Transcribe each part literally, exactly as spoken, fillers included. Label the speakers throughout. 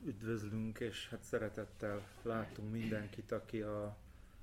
Speaker 1: üdvözlünk, és hát szeretettel látunk mindenkit, aki a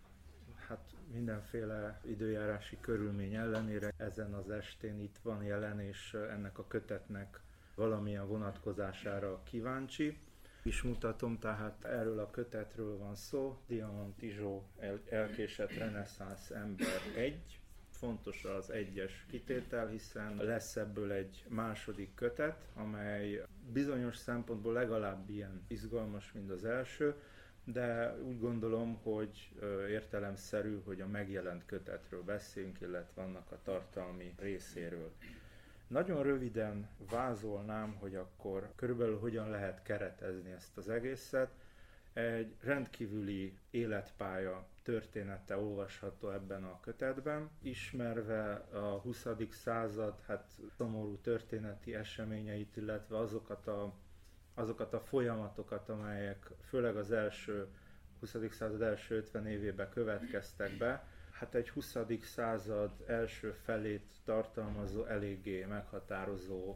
Speaker 1: hát mindenféle időjárási körülmény ellenére ezen az estén itt van jelen, és ennek a kötetnek valamilyen vonatkozására kíváncsi. Is mutatom, tehát erről a kötetről van szó, Diamant Izsó el- elkésett reneszánsz ember egy. Fontos az egyes kitétel, hiszen lesz ebből egy második kötet, amely bizonyos szempontból legalább ilyen izgalmas, mint az első, de úgy gondolom, hogy értelemszerű, hogy a megjelent kötetről beszélünk, illetve annak a tartalmi részéről. Nagyon röviden vázolnám, hogy akkor körülbelül hogyan lehet keretezni ezt az egészet. Egy rendkívüli életpálya története olvasható ebben a kötetben, ismerve a huszadik század hát szomorú történeti eseményeit, illetve azokat a, azokat a folyamatokat, amelyek főleg az első huszadik század első ötven évében következtek be. Hát egy huszadik század első felét tartalmazó, eléggé meghatározó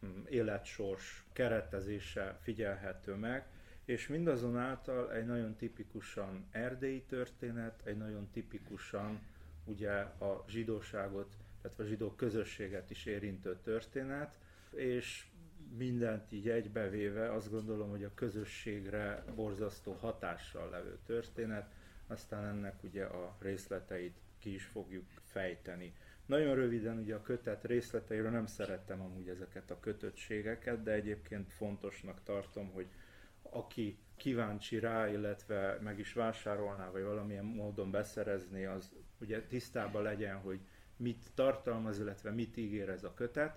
Speaker 1: életsors keretezése figyelhető meg, és mindazonáltal egy nagyon tipikusan erdélyi történet, egy nagyon tipikusan ugye a zsidóságot, illetve a zsidó közösséget is érintő történet, és mindent így egybevéve azt gondolom, hogy a közösségre borzasztó hatással levő történet, aztán ennek ugye a részleteit ki is fogjuk fejteni. Nagyon röviden ugye a kötet részleteiről nem szerettem amúgy ezeket a kötöttségeket, de egyébként fontosnak tartom, hogy aki kíváncsi rá, illetve meg is vásárolná, vagy valamilyen módon beszerezni, az ugye tisztában legyen, hogy mit tartalmaz, illetve mit ígér ez a kötet.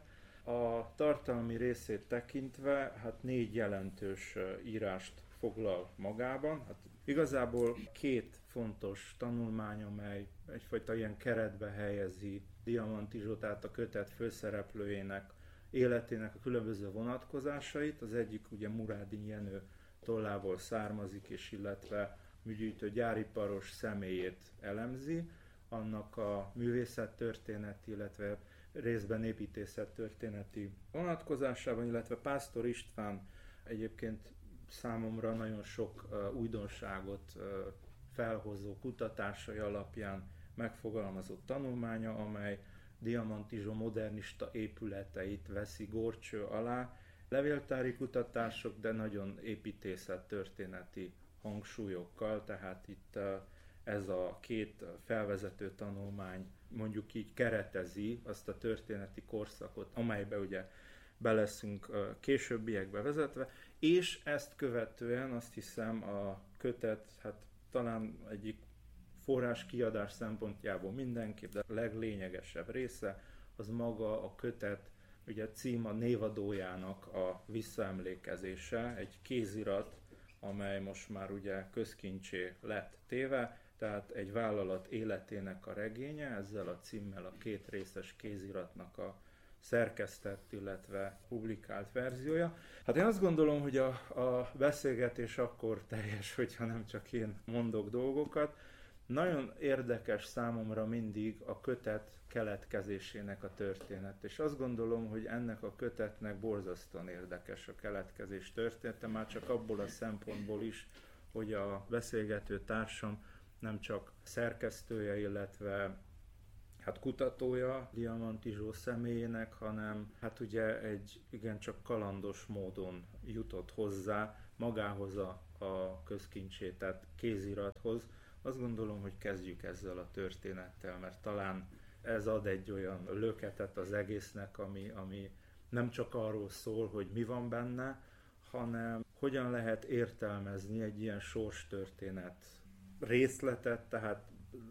Speaker 1: A tartalmi részét tekintve hát négy jelentős írást foglal magában. Hát igazából két fontos tanulmány, amely egyfajta ilyen keretbe helyezi Diamant Izsót, tehát a kötet főszereplőjének életének a különböző vonatkozásait. Az egyik ugye Murádin Jenő tollából származik, és illetve műgyűjtő gyáriparos személyét elemzi, annak a művészettörténeti, illetve részben építészettörténeti vonatkozásában, illetve Pásztor István egyébként számomra nagyon sok uh, újdonságot uh, felhozó kutatásai alapján megfogalmazott tanulmánya, amely Diamant Izsó modernista épületeit veszi górcső alá, levéltári kutatások, de nagyon építészettörténeti hangsúlyokkal, tehát itt uh, ez a két felvezető tanulmány mondjuk így keretezi azt a történeti korszakot, amelybe ugye be leszünk későbbiekbe vezetve, és ezt követően azt hiszem a kötet, hát talán egyik forrás kiadás szempontjából mindenképp, de a leglényegesebb része az maga a kötet, ugye cím a névadójának a visszaemlékezése, egy kézirat, amely most már ugye közkincsé lett téve, tehát egy vállalat életének a regénye, ezzel a címmel a két részes kéziratnak a szerkesztett, illetve publikált verziója. Hát én azt gondolom, hogy a, a beszélgetés akkor teljes, hogyha nem csak én mondok dolgokat. Nagyon érdekes számomra mindig a kötet keletkezésének a történet, és azt gondolom, hogy ennek a kötetnek borzasztóan érdekes a keletkezés története, már csak abból a szempontból is, hogy a beszélgető társam nem csak szerkesztője, illetve hát kutatója Diamant Izsó személyének, hanem hát ugye egy igencsak kalandos módon jutott hozzá magához a, a közkincsé, tehát kézirathoz. Azt gondolom, hogy kezdjük ezzel a történettel, mert talán ez ad egy olyan löketet az egésznek, ami, ami nem csak arról szól, hogy mi van benne, hanem hogyan lehet értelmezni egy ilyen sorstörténet részletet, tehát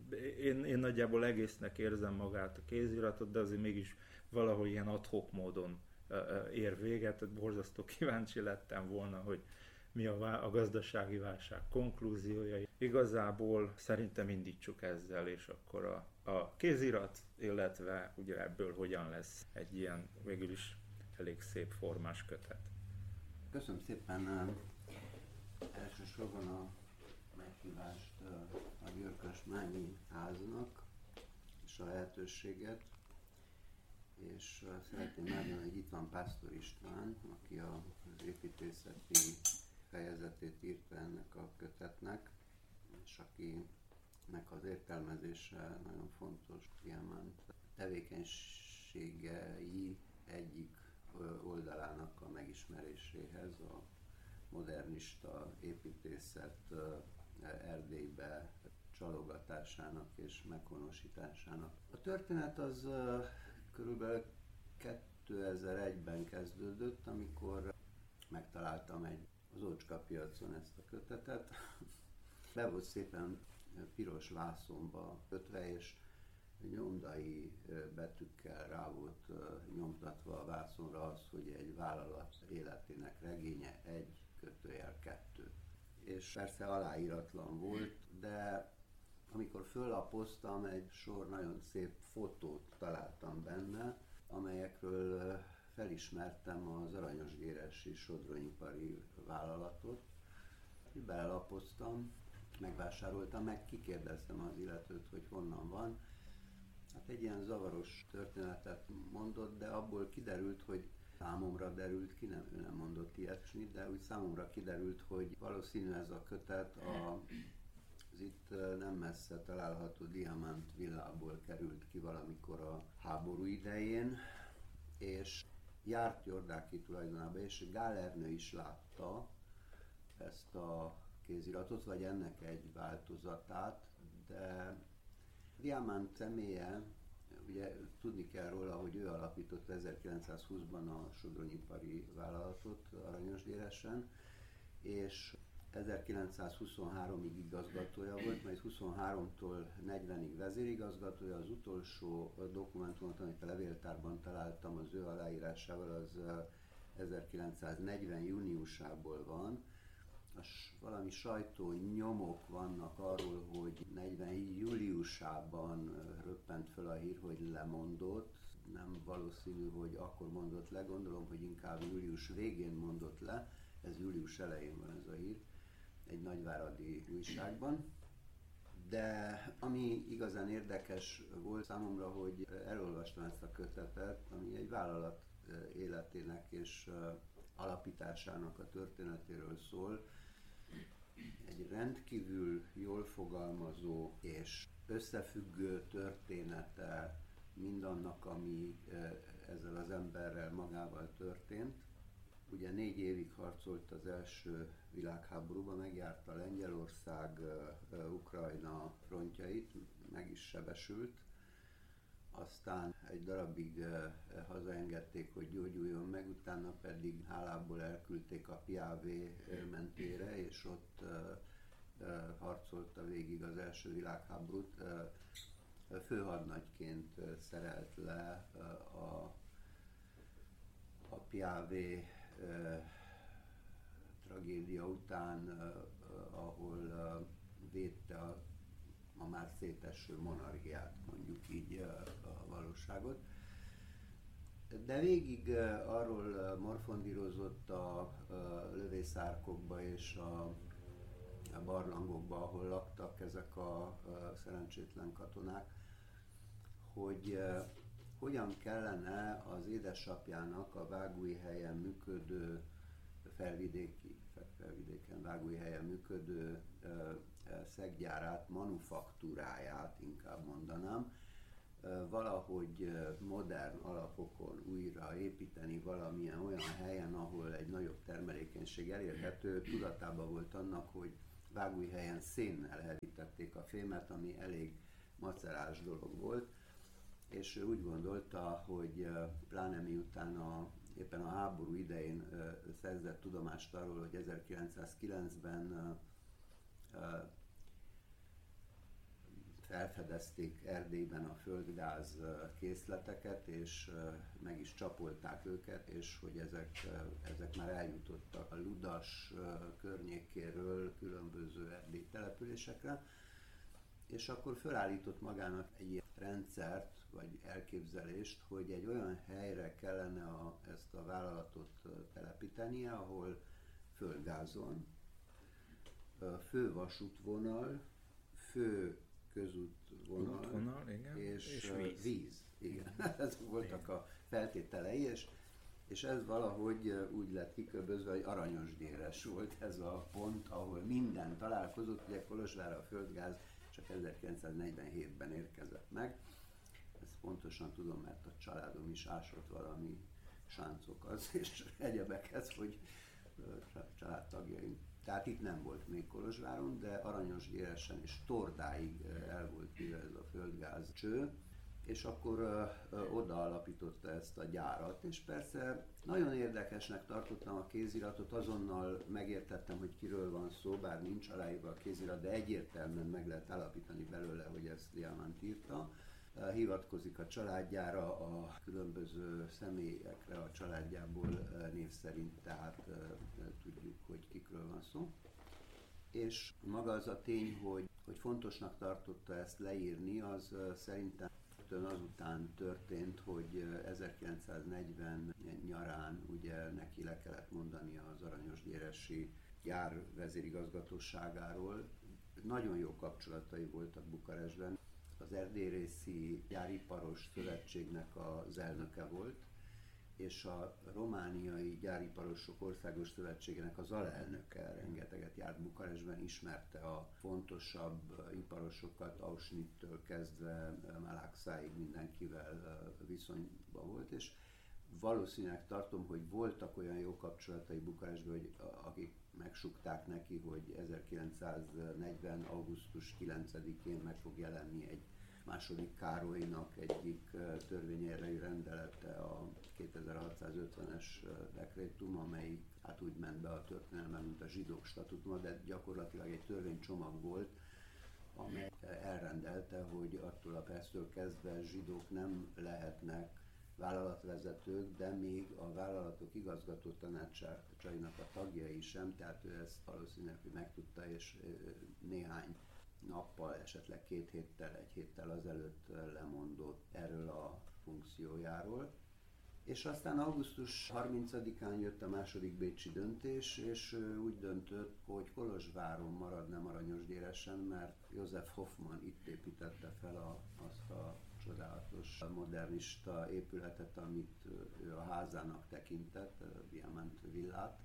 Speaker 1: én, én nagyjából egésznek érzem magát a kéziratot, de azért mégis valahogy ilyen ad hoc módon ér véget, tehát borzasztó kíváncsi lettem volna, hogy mi a, vá- a gazdasági válság konklúziója. Igazából szerintem indítsuk ezzel, és akkor a, a kézirat, illetve ugye ebből hogyan lesz egy ilyen végül is elég szép formás kötet.
Speaker 2: Köszönöm szépen elsősorban a meghívást a Györkös-Mányi háznak és a lehetőséget, és szeretném elmondani, hogy itt van Pásztor István, aki az építészeti fejezetét írta ennek a kötetnek, és akinek az értelmezése nagyon fontos, Diamant tevékenységei egyik oldalának a megismeréséhez, a modernista építészet Erdélybe csalogatásának és meghonosításának. A történet az körülbelül kétezer-egyben kezdődött, amikor megtaláltam egy az Ócska piacon ezt a kötetet. Le volt szépen piros vászonba kötve, és nyomdai betűkkel rá volt nyomtatva a vászonra az, hogy egy vállalat életének regénye, egy kötőjel kettő. És persze aláíratlan volt, de amikor föllapoztam, egy sor nagyon szép fotót találtam benne, amelyekről felismertem az aranyosgéresi sodronyipari vállalatot. Belelapoztam, megvásároltam, meg kikérdeztem az illetőt, hogy honnan van. Hát egy ilyen zavaros történetet mondott, de abból kiderült, hogy számomra derült ki, nem, ő nem mondott ilyesmit, de úgy számomra kiderült, hogy valószínű ez a kötet a, az itt nem messze található Diamant villából került ki valamikor a háború idején, és járt Jordáky tulajdonában, és Gál Ernő is látta ezt a kéziratot, vagy ennek egy változatát, de Diamant személye, ugye tudni kell róla, hogy ő alapította ezerkilencszázhúszban a sodronyipari vállalatot Aranyosgéresen, és ezerkilencszázhuszonháromig igazgatója volt, majd huszonháromtól negyvenig vezérigazgatója. Az utolsó dokumentumot, amit a levéltárban találtam az ő aláírásával, az ezerkilencszáznegyven júniusából van. Valami sajtónyomok vannak arról, hogy negyven júliusában röppent föl a hír, hogy lemondott. Nem valószínű, hogy akkor mondott le, gondolom, hogy inkább július végén mondott le. Ez július elején van ez a hír, egy nagyváradi újságban. De ami igazán érdekes volt számomra, hogy elolvastam ezt a kötetet, ami egy vállalat életének és alapításának a történetéről szól. Egy rendkívül jól fogalmazó és összefüggő története mindannak, ami ezzel az emberrel magával történt. Ugye négy évig harcolt az első világháborúban, megjárta Lengyelország, Ukrajna frontjait, meg is sebesült. Aztán egy darabig hazaengedték, hogy gyógyuljon meg, utána pedig hálából elküldték a Piavé mentére, és ott harcolta végig az első világháborút. Főhadnagyként szerelt le a, a Piavé tragédia után, ahol védte a, a már széteső monarchiát, mondjuk így a valóságot. De végig arról morfondírozott a lövészárkokba és a, a barlangokba, ahol laktak ezek a szerencsétlen katonák, hogy hogyan kellene az édesapjának a Vágújhelyen működő felvidéki, felvidéken Vágújhelyen működő szeggyárát, manufaktúráját inkább mondanám, valahogy modern alapokon újra építeni valamilyen olyan helyen, ahol egy nagyobb termelékenység elérhető. Tudatában volt annak, hogy Vágújhelyen szénnel hevítették a fémet, ami elég macerás dolog volt, és ő úgy gondolta, hogy pláne miután a, éppen a háború idején szerzett tudomást arról, hogy ezerkilencszázkilencben felfedezték Erdélyben a földgáz készleteket, és meg is csapolták őket, és hogy ezek, ezek már eljutottak a Ludas környékéről különböző erdélyi településekre, és akkor felállított magának egy ilyen rendszert, vagy elképzelést, hogy egy olyan helyre kellene a, ezt a vállalatot telepítenie, ahol földgázon, fő vasútvonal, fő közútvonal,
Speaker 1: Útvonal, igen,
Speaker 2: és,
Speaker 1: és víz.
Speaker 2: víz. Igen. Ezek voltak igen. a feltételei, és És ez valahogy úgy lett kiköbözve, hogy aranyosgyéres volt ez a pont, ahol minden találkozott. Ugye Kolozsvárra a földgáz csak ezerkilencszáznegyvenhétben érkezett meg. Ezt pontosan tudom, mert a családom is ásott valami sáncokat és egyebekhez, hogy családtagjaink. Tehát itt nem volt még Kolozsváron, de Aranyosgyéresen és Tordáig el volt véve ez a földgáz cső, és akkor ö, ö, oda alapította ezt a gyárat, és persze nagyon érdekesnek tartottam a kéziratot, azonnal megértettem, hogy kiről van szó, bár nincs aláírva a kézirat, de egyértelműen meg lehet állapítani belőle, hogy ezt Diamant írta. Hivatkozik a családjára, a különböző személyekre a családjából név szerint, tehát tudjuk, hogy kikről van szó. És maga az a tény, hogy, hogy fontosnak tartotta ezt leírni, az szerintem azután történt, hogy ezerkilencszáznegyven nyarán ugye neki le kellett mondani az aranyosgyéresi gyár vezérigazgatóságáról. Nagyon jó kapcsolatai voltak Bukarestben. Az Erdélyrészi Gyáriparos Szövetségnek az elnöke volt, és a Romániai Gyáriparosok Országos Szövetségének az alelnöke, rengeteget járt Bukarestben, ismerte a fontosabb iparosokat, Auschnittől kezdve Malaxáig mindenkivel viszonyban volt, és valószínűleg tartom, hogy voltak olyan jó kapcsolatai Bukarestben, hogy akik megsukták neki, hogy ezerkilencszáznegyven. augusztus kilencedikén meg fog jelenni egy második Károlynak egyik törvényérvényű rendelete, a kétezer-hatszázötvenes dekrétum, amelyik hát úgy ment be a történelemben, mint a zsidók statutuma, de gyakorlatilag egy törvénycsomag volt, amely elrendelte, hogy attól a perctől kezdve zsidók nem lehetnek vállalatvezetők, de még a vállalatok igazgató tanácsainak a tagjai sem, tehát ő ezt valószínűleg hogy megtudta, és néhány nappal, esetleg két héttel, egy héttel azelőtt lemondott erről a funkciójáról. És aztán augusztus harmincadikán jött a második bécsi döntés, és úgy döntött, hogy Kolozsváron marad, nem Aranyosgyéresen, mert József Hoffmann itt építette fel a, azt a csodálatos modernista épületet, amit ő a házának tekintett, a Diamant villát,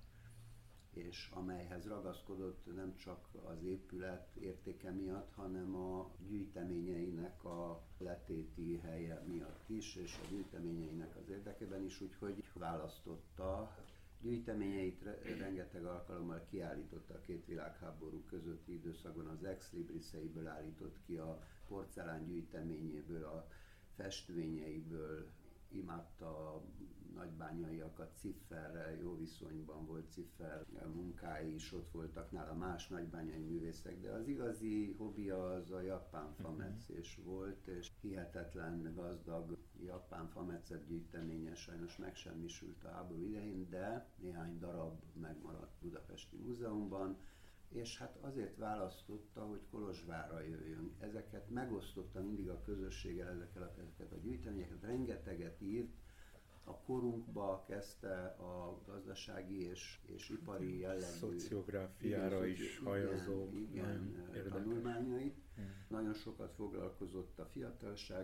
Speaker 2: és amelyhez ragaszkodott nem csak az épület értéke miatt, hanem a gyűjteményeinek a letéti helye miatt is, és a gyűjteményeinek az érdekében is, úgyhogy választotta. Gyűjteményeit rengeteg alkalommal kiállította a két világháború közötti időszakban, az Ex Libris-eiből állított ki, a porcelán gyűjteményéből, a festvényeiből, imádta a nagybányaiakat, Cifferrel jó viszonyban volt, Ciffer munkái is ott voltak nála, más nagybányai művészek, de az igazi hobbija az a japán fametszés volt, és hihetetlen gazdag japán fametszet gyűjteménye sajnos megsemmisült a háború idején, de néhány darab megmaradt Budapesti Múzeumban, és hát azért választotta, hogy Kolozsvárra jöjjön. Ezeket megosztotta mindig a közösséggel, ezeket a, ezeket a gyűjteményeket, rengeteget írt, a korunkba kezdte a gazdasági és, és ipari jellegű
Speaker 1: szociográfiára igen, is hajazó
Speaker 2: igen, igen, tanulmányait. Hmm. Nagyon sokat foglalkozott a fiatalság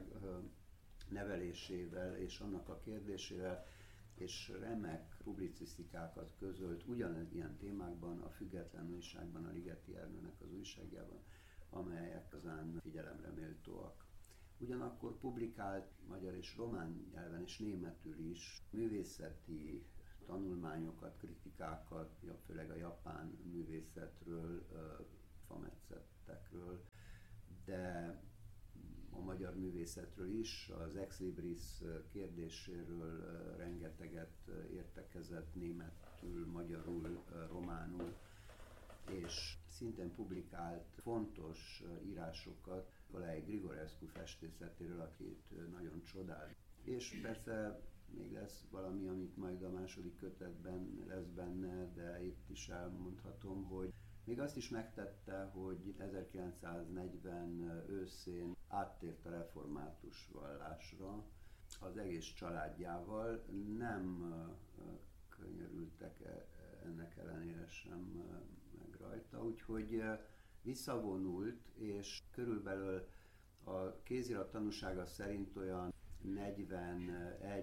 Speaker 2: nevelésével és annak a kérdésével, és remek publicisztikákat közölt ugyanez ilyen témákban, a Független Újságban, a Ligeti Ernőnek az újságjában, amelyek azán figyelemre méltóak. Ugyanakkor publikált magyar és román nyelven és németül is művészeti tanulmányokat, kritikákat, főleg a japán művészetről, fametszettekről, de a magyar művészetről is, az Ex Libris kérdéséről rengeteget értekezett németül, magyarul, románul, és szintén publikált fontos írásokat Nikolai Grigorescu festészetéről, akit nagyon csodál. És persze még lesz valami, amit majd a második kötetben lesz benne, de itt is elmondhatom, hogy még azt is megtette, hogy ezerkilencszáznegyven őszén áttért a református vallásra, az egész családjával, nem könyörültek ennek ellenére sem meg rajta, úgyhogy visszavonult, és körülbelül a kézirat tanúsága szerint olyan negyvenegy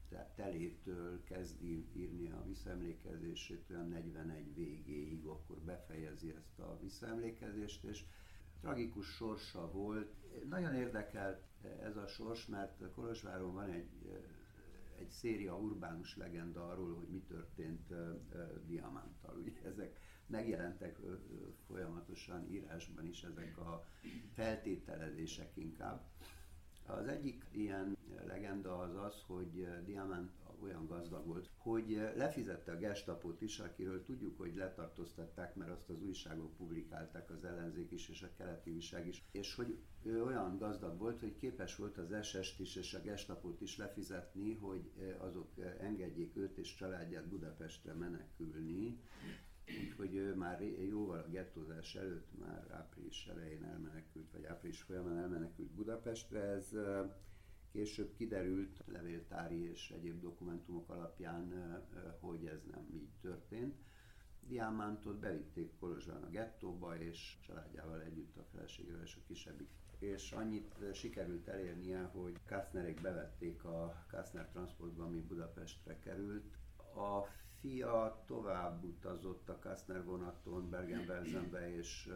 Speaker 2: telétől kezdi írni a visszaemlékezését, olyan negyvenegy végéig, akkor befejezi ezt a visszaemlékezést, és tragikus sorsa volt. Nagyon érdekelt ez a sors, mert Kolozsváron van egy, egy széria urbánus legenda arról, hogy mi történt Diamanttal. Ugye ezek megjelentek folyamatosan írásban is, ezek a feltételezések inkább. Az egyik ilyen legenda az az, hogy Diamant olyan gazdag volt, hogy lefizette a Gestapót is, akiről tudjuk, hogy letartóztatták, mert azt az újságok publikálták, az ellenzék is és a keleti újság is, és hogy ő olyan gazdag volt, hogy képes volt az es est is és a Gestapót is lefizetni, hogy azok engedjék őt és családját Budapestre menekülni, úgyhogy ő már jóval a gettózás előtt, már április elején elmenekült, vagy április folyamán elmenekült Budapestre. Ez később kiderült levéltári és egyéb dokumentumok alapján, hogy ez nem így történt. Diamantot bevitték Kolozsván a gettóba, és családjával együtt a feleségével és a kisebbik. És annyit sikerült elérnie, hogy Kastnerék bevették a Kastner transportba, ami Budapestre került. A fia tovább utazott a Kastner vonaton Bergen-Belsenbe, és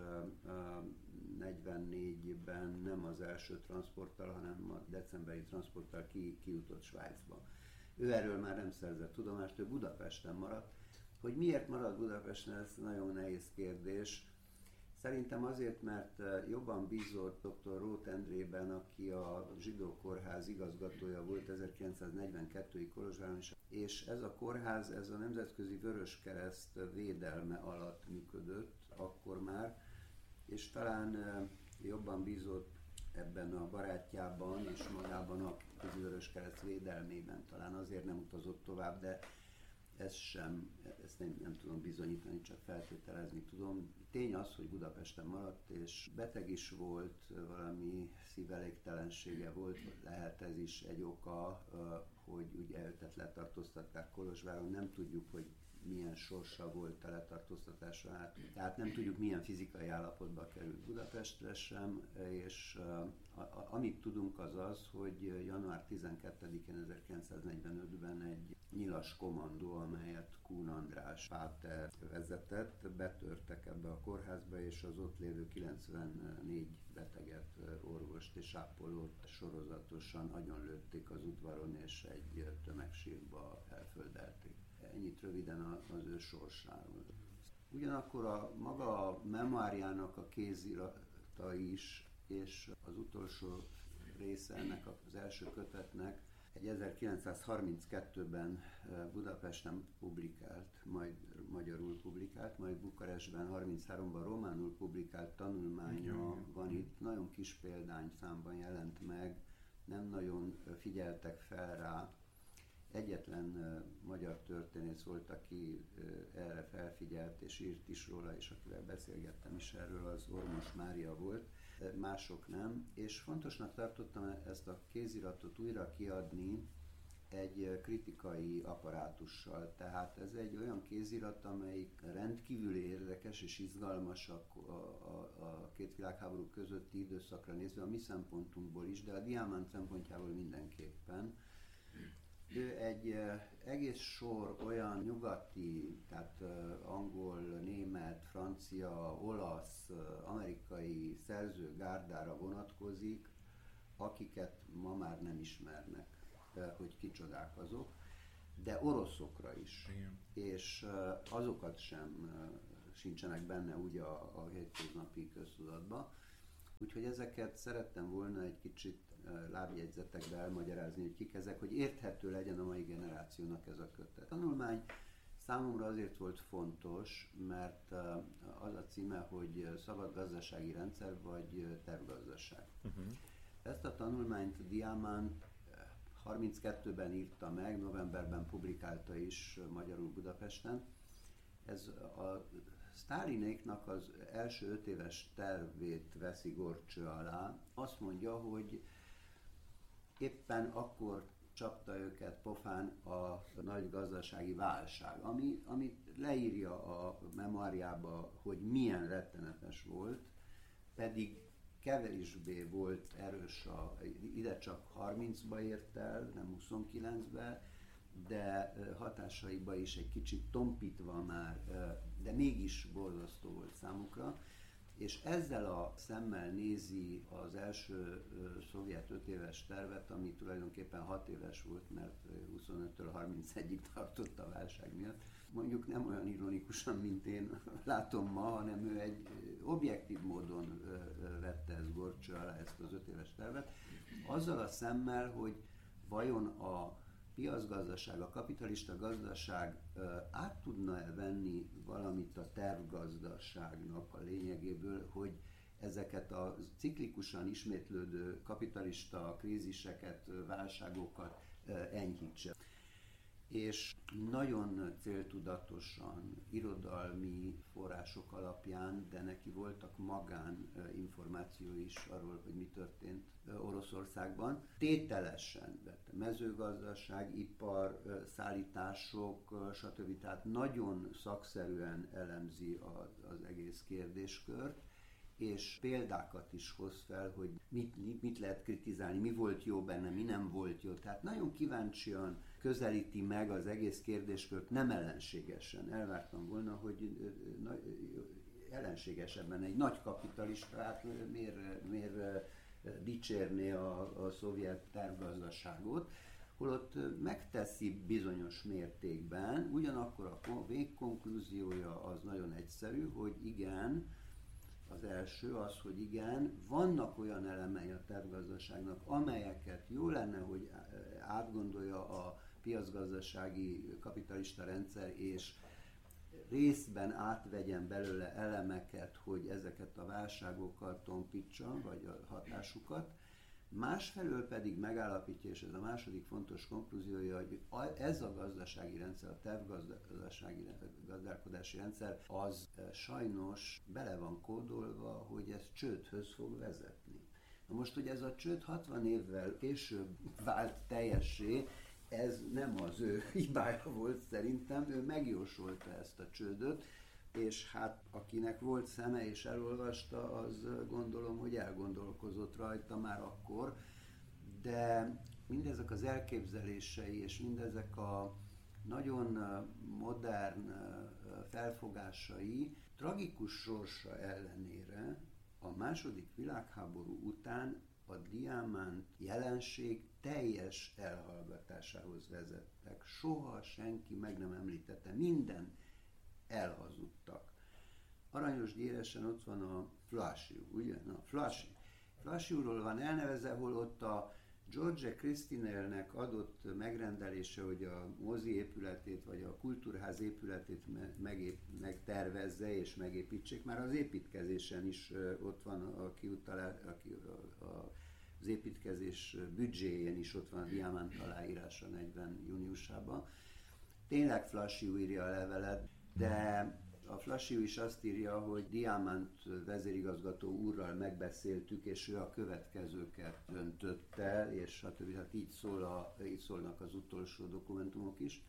Speaker 2: negyvennégyben nem az első transporttal, hanem a decemberi transporttal ki, kijutott Svájcba. Ő erről már nem szerzett tudomást, ő Budapesten maradt. Hogy miért maradt Budapesten, ez nagyon nehéz kérdés. Szerintem azért, mert jobban bízott dr. Róth Endrében, aki a Zsidó Kórház igazgatója volt ezerkilencszáznegyvenkettőig Kolozsváron, és ez a kórház, ez a Nemzetközi Vöröskereszt védelme alatt működött akkor már, és talán jobban bízott ebben a barátjában és magában a Vöröskereszt védelmében, talán azért nem utazott tovább, de ezt sem, ezt nem, nem tudom bizonyítani, csak feltételezni tudom. Tény az, hogy Budapesten maradt, és beteg is volt, valami szívelégtelensége volt, lehet ez is egy oka, hogy ugye őt letartóztatták Kolozsváron, nem tudjuk, hogy milyen sorsa volt a letartóztatásra át. Tehát nem tudjuk, milyen fizikai állapotba került Budapestre sem, és a, a, amit tudunk az az, hogy január tizenkettedikén ezerkilencszáznegyvenötben egy nyilas kommandó, amelyet Kuhn András páter vezetett, betörtek ebbe a kórházba, és az ott lévő kilencvennégy beteget, orvost és ápolót sorozatosan agyonlőtték az udvaron, és egy tömegsírba elföldelték. Ennyit röviden az ő sorsáról. Ugyanakkor a maga a memoáriának a kézirata is, és az utolsó része ennek az első kötetnek egy ezerkilencszázharminckettőben Budapesten publikált, majd magyarul publikált, majd Bukarestben harmincháromban románul publikált tanulmánya van itt. Nagyon kis példányszámban jelent meg, nem nagyon figyeltek fel rá. Egyetlen uh, magyar történész volt, aki uh, erre felfigyelt és írt is róla, és akivel beszélgettem is erről, az Ormos Mária volt, uh, mások nem. És fontosnak tartottam ezt a kéziratot újra kiadni egy uh, kritikai apparátussal. Tehát ez egy olyan kézirat, amelyik rendkívül érdekes és izgalmas a, a, a, a két világháború közötti időszakra nézve, a mi szempontunkból is, de a Diamant szempontjából mindenképpen. Ő egy uh, egész sor olyan nyugati, tehát uh, angol, német, francia, olasz, uh, amerikai szerzőgárdára vonatkozik, akiket ma már nem ismernek, uh, hogy kicsodák azok, de oroszokra is. Igen. És uh, azokat sem uh, sincsenek benne úgy a, a hétköznapi köztudatban. Úgyhogy ezeket szerettem volna egy kicsit lábjegyzetekbe elmagyarázni, hogy kik ezek, hogy érthető legyen a mai generációnak ez a kötet. A tanulmány számomra azért volt fontos, mert az a címe, hogy szabad gazdasági rendszer vagy tervgazdaság. Uh-huh. Ezt a tanulmányt Diamant harminckettőben írta meg, novemberben publikálta is magyarul Budapesten. Ez a Sztálinéknak az első öt éves tervét veszi górcső alá. Azt mondja, hogy éppen akkor csapta őket pofán a nagy gazdasági válság, ami, ami leírja a memoáriába, hogy milyen rettenetes volt, pedig kevésbé volt erős, a, ide csak harmincba ért el, nem huszonkilencbe, de hatásaiba is egy kicsit tompítva már, de mégis borzasztó volt számukra. És ezzel a szemmel nézi az első szovjet öt éves tervet, ami tulajdonképpen hat éves volt, mert huszonöttől harmincegyig tartott a válság miatt. Mondjuk nem olyan ironikusan, mint én látom ma, hanem ő egy objektív módon vette ezt gorcső alá, ezt az öt éves tervet, azzal a szemmel, hogy vajon a piacgazdaság, a kapitalista gazdaság át tudna-e venni valamit a tervgazdaságnak a lényegéből, hogy ezeket a ciklikusan ismétlődő kapitalista kríziseket, válságokat enyhítse. És nagyon céltudatosan, irodalmi források alapján, de neki voltak magán információi is arról, hogy mi történt Oroszországban. Tételesen vette mezőgazdaság, ipar, szállítások, stb. Tehát nagyon szakszerűen elemzi az, az egész kérdéskört, és példákat is hoz fel, hogy mit, mit lehet kritizálni, mi volt jó benne, mi nem volt jó. Tehát nagyon kíváncsian közelíti meg az egész kérdéskört, nem ellenségesen. Elvártam volna, hogy ellenségesebben egy nagy kapitalistát miért, miért dicsérné a, a szovjet tervgazdaságot, holott megteszi bizonyos mértékben, ugyanakkor a végkonklúziója az nagyon egyszerű, hogy igen, az első az, hogy igen, vannak olyan elemei a tervgazdaságnak, amelyeket jó lenne, hogy átgondolja a piacgazdasági kapitalista rendszer, és részben átvegyen belőle elemeket, hogy ezeket a válságokat tompítsa, vagy a hatásukat. Másfelől pedig megállapítja, és ez a második fontos konklúziója, hogy ez a gazdasági rendszer, a tervgazdasági gazdálkodási rendszer, az sajnos bele van kódolva, hogy ez csődhöz fog vezetni. Na most, hogy ez a csőd hatvan évvel később vált teljessé, ez nem az ő hibája volt szerintem, ő megjósolta ezt a csődöt, és hát akinek volt szeme és elolvasta, az gondolom, hogy elgondolkozott rajta már akkor, de mindezek az elképzelései és mindezek a nagyon modern felfogásai tragikus sorsa ellenére a második világháború után a diamánt jelenség teljes elhallgatásához vezettek. Soha senki meg nem említette, minden elhazudtak. Aranyos Gyéresen ott van a Flassiu, ugye? Na, Flassiu. Flassiuról van elnevezve, hol ott a George Christinelnek adott megrendelése, hogy a mozi épületét, vagy a kultúrház épületét megép, megtervezze és megépítsék. Már az építkezésen is ott van a kiutalás, a, a, az építkezés büdzséjén is ott van a diamant aláírása negyven júniusában. Tényleg Flassiu írja a levelet, de a Flassiu is azt írja, hogy Diamant vezérigazgató úrral megbeszéltük, és ő a következőket döntötte, és stb. Hát így, szól a, így szólnak az utolsó dokumentumok is.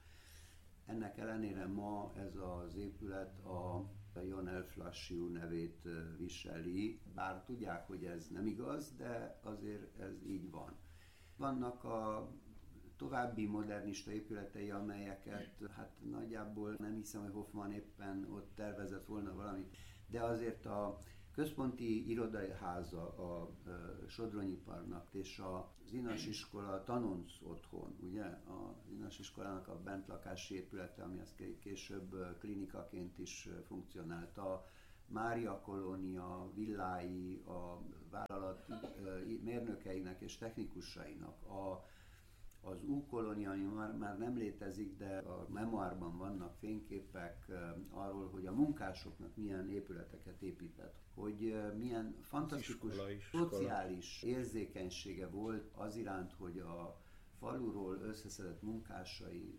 Speaker 2: Ennek ellenére ma ez az épület a Ionel Flassiu nevét viseli, bár tudják, hogy ez nem igaz, de azért ez így van. Vannak a további modernista épületei, amelyeket hát nagyjából nem hiszem, hogy Hoffman éppen ott tervezett volna valamit, de azért a központi irodaháza a Sodronyiparnak és az Inas iskola tanonc otthon, ugye? Az Inas iskolának a bentlakási épülete, ami az később klinikaként is funkcionált. A Mária kolónia villái, a vállalat mérnökeinek és technikusainak, a az U-kolónia, ami már, már nem létezik, de a memoárban vannak fényképek arról, hogy a munkásoknak milyen épületeket épített, hogy milyen fantasztikus iskola, iskola. szociális érzékenysége volt az iránt, hogy a faluról összeszedett munkásait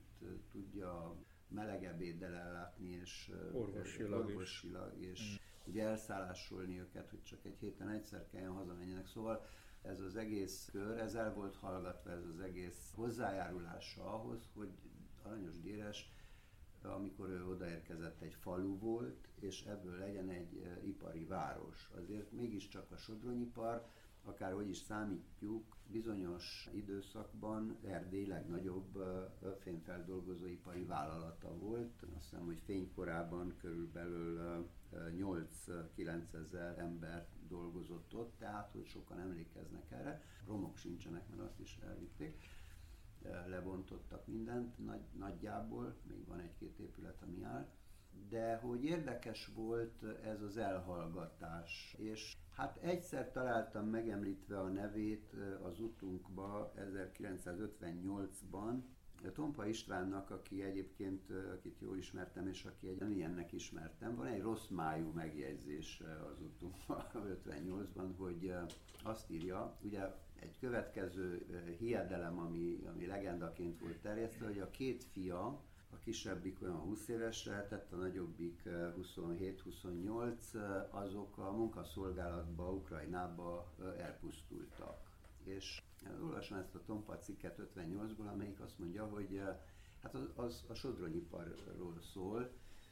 Speaker 2: tudja melegebb éddel ellátni, és
Speaker 1: orvosilag,
Speaker 2: orvosilag és mm. ugye elszállásolni őket, hogy csak egy héten egyszer kelljen hazamenjenek. Szóval ez az egész kör, ez el volt hallgatva, ez az egész hozzájárulása ahhoz, hogy Aranyos Gyéres, amikor ő odaérkezett, egy falu volt, és ebből legyen egy ipari város. Azért mégiscsak a sodronyipar akárhogy is számítjuk, bizonyos időszakban Erdély legnagyobb fényfeldolgozóipari vállalata volt. Azt hiszem, hogy fénykorában körülbelül nyolc-kilencezer ember dolgozott ott, tehát hogy sokan emlékeznek erre. Romok sincsenek, mert azt is elvitték. Lebontottak mindent nagy, nagyjából, még van egy-két épület, ami áll. De hogy érdekes volt ez az elhallgatás, és hát egyszer találtam megemlítve a nevét az utunkba ezerkilencszázötvennyolcban, Tompa Istvánnak, aki egyébként, akit jól ismertem, és aki egy ilyennek ismertem, van egy rossz májú megjegyzés az utunkban ötvennyolcban, hogy azt írja, ugye egy következő hiedelem, ami, ami legendaként volt terjesztve, hogy a két fia, a kisebbik olyan húsz éves lehetett, a nagyobbik huszonhét-huszonnyolc, azok a munkaszolgálatba, Ukrajnába elpusztultak. És olvasom ezt a Tompa cikket ötvennyolcból, amelyik azt mondja, hogy hát az, az a sodronyiparról szól,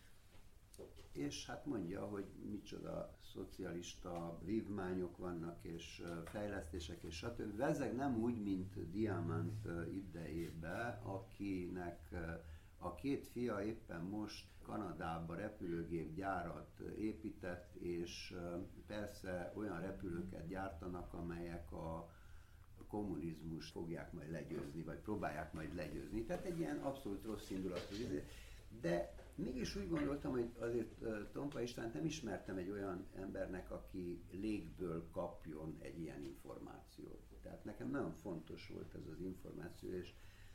Speaker 2: és hát mondja, hogy micsoda szocialista vívmányok vannak, és fejlesztések, és stb. Vezeg nem úgy, mint Diamant idejében, akinek a két fia éppen most Kanadába repülőgépgyárat épített, és persze olyan repülőket gyártanak, amelyek a kommunizmust fogják majd legyőzni, vagy próbálják majd legyőzni. Tehát egy ilyen abszolút rossz indulatú. De mégis úgy gondoltam, hogy azért Tompa Istvánt nem ismertem egy olyan embernek, aki légből kapjon egy ilyen információt. Tehát nekem nagyon fontos volt ez az információ, és,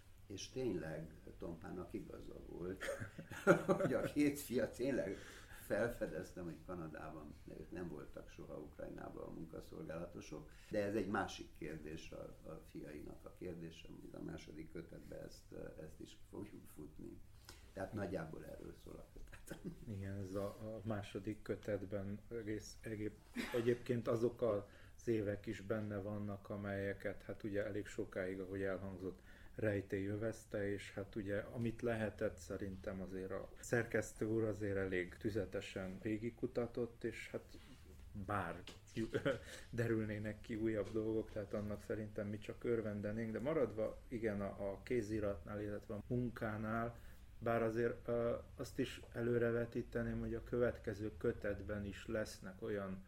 Speaker 2: és tényleg Tompának igaza volt, hogy a két fia tényleg felfedeztem, hogy Kanadában ők nem voltak soha Ukrajnában a munkaszolgálatosok, de ez egy másik kérdés a, a fiainak a kérdése, hogy a második kötetben ezt, ezt is fogjuk futni. Tehát nagyjából erről szól a kötet.
Speaker 1: Igen, ez a, a második kötetben egész, egész, egyébként azok az évek is benne vannak, amelyeket hát ugye elég sokáig, ahogy elhangzott, rejtély övezte, és hát ugye amit lehetett, szerintem azért a szerkesztő úr azért elég tüzetesen végigkutatott, és hát bár derülnének ki újabb dolgok, tehát annak szerintem mi csak örvendenénk, de maradva igen a, a kéziratnál, illetve a munkánál, bár azért uh, azt is előrevetíteném, hogy a következő kötetben is lesznek olyan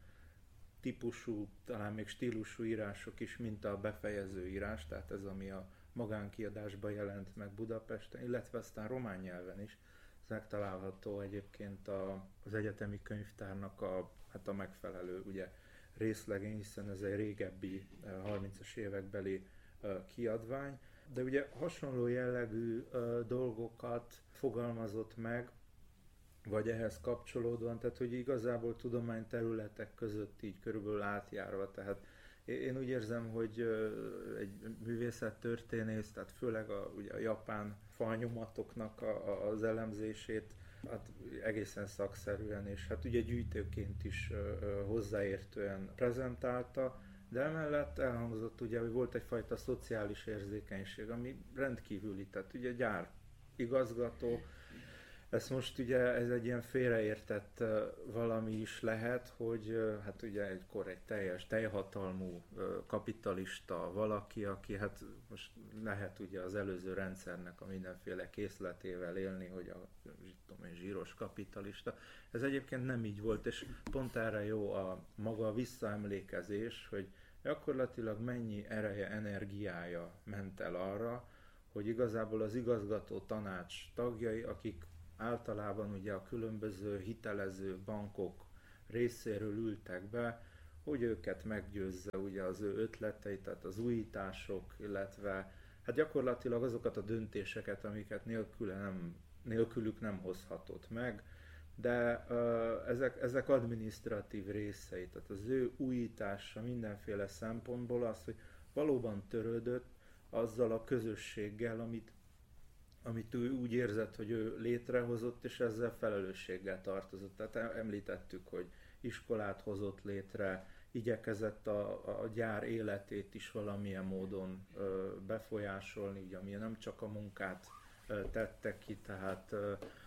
Speaker 1: típusú, talán még stílusú írások is, mint a befejező írás, tehát ez ami a magánkiadásban jelent meg Budapesten, illetve aztán román nyelven is. Ez megtalálható egyébként a, az egyetemi könyvtárnak a, hát a megfelelő ugye, részlegén, hiszen ez egy régebbi harmincas évekbeli uh, kiadvány. De ugye hasonló jellegű uh, dolgokat fogalmazott meg, vagy ehhez kapcsolódóan, tehát hogy igazából tudományterületek között így körülbelül átjárva, tehát én úgy érzem, hogy uh, egy művészettörténész, tehát főleg a, ugye a japán falnyomatoknak a, a, az elemzését, hát egészen szakszerűen, és hát ugye gyűjtőként is uh, uh, hozzáértően prezentálta, de emellett elhangzott ugye, hogy volt egyfajta szociális érzékenység, ami rendkívüli, tehát ugye gyár igazgató, ezt most ugye ez egy ilyen félreértett valami is lehet, hogy hát ugye egykor egy teljes, teljhatalmú kapitalista valaki, aki hát most lehet ugye az előző rendszernek a mindenféle készletével élni, hogy a tudom én, zsíros kapitalista. Ez egyébként nem így volt, és pont erre jó a maga visszaemlékezés, hogy gyakorlatilag mennyi ereje, energiája ment el arra, hogy igazából az igazgató tanács tagjai, akik általában ugye a különböző hitelező bankok részéről ültek be, hogy őket meggyőzze ugye az ő ötleteit, tehát az újítások, illetve hát gyakorlatilag azokat a döntéseket, amiket nélküle nem, nélkülük nem hozhatott meg, de uh, ezek, ezek adminisztratív részei, tehát az ő újítása mindenféle szempontból az, hogy valóban törődött azzal a közösséggel, amit amit ő úgy érzett, hogy ő létrehozott, és ezzel felelősséggel tartozott. Tehát említettük, hogy iskolát hozott létre, igyekezett a, a gyár életét is valamilyen módon ö, befolyásolni, ugye, ami nem csak a munkát ö, tette ki, tehát ö,